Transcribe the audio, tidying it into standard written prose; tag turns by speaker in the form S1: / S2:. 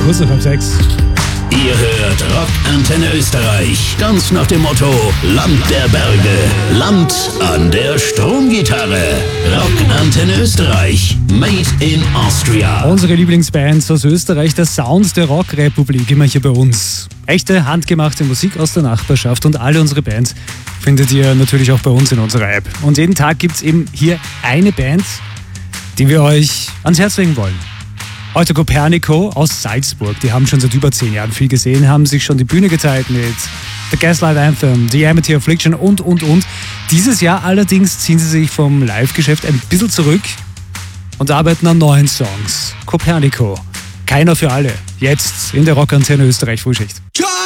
S1: kurz nach halb 6.
S2: Ihr hört Rock Antenne Österreich. Ganz nach dem Motto: Land der Berge, Land an der Stromgitarre. Rock Antenne Österreich. Made in Austria.
S1: Unsere Lieblingsbands aus Österreich, der Sound der Rockrepublik, immer hier bei uns. Echte, handgemachte Musik aus der Nachbarschaft und alle unsere Bands findet ihr natürlich auch bei uns in unserer App. Und jeden Tag gibt es eben hier eine Band, die wir euch ans Herz legen wollen. Heute Copernico aus Salzburg. Die haben schon seit über 10 Jahren viel gesehen, haben sich schon die Bühne geteilt mit The Gaslight Anthem, The Amity Affliction und. Dieses Jahr allerdings ziehen sie sich vom Live-Geschäft ein bisschen zurück und arbeiten an neuen Songs. Copernico. Keiner für alle. Jetzt in der Rock Antenne Österreich Frühschicht.